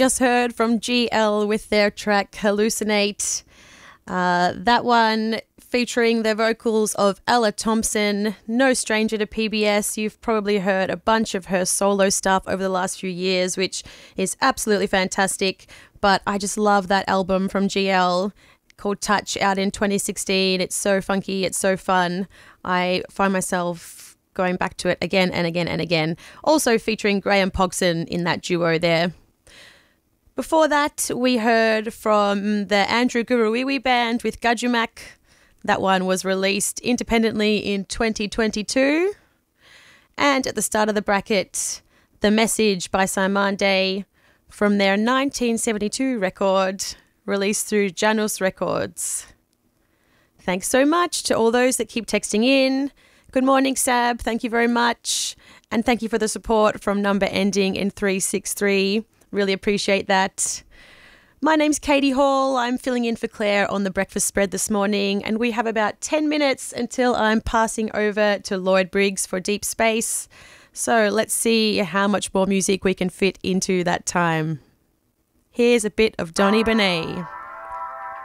Just heard from GL with their track Hallucinate. That one featuring the vocals of Ella Thompson, no stranger to PBS. You've probably heard a bunch of her solo stuff over the last few years, which is absolutely fantastic. But I just love that album from GL called Touch, out in 2016. It's so funky, it's so fun. I find myself going back to it again and again and again. Also featuring Graham Pogson in that duo there. Before that, we heard from the Andrew Guruiwi Band with Gajumak. That one was released independently in 2022. And at the start of the bracket, The Message by Simon Day from their 1972 record, released through Janus Records. Thanks so much to all those that keep texting in. Good morning, Sab. Thank you very much. And thank you for the support from number ending in 363. Really appreciate that. My name's Katie Hall. I'm filling in for Claire on the breakfast spread this morning, and we have about 10 minutes until I'm passing over to Lloyd Briggs for Deep Space. So let's see how much more music we can fit into that time. Here's a bit of Donny Benet.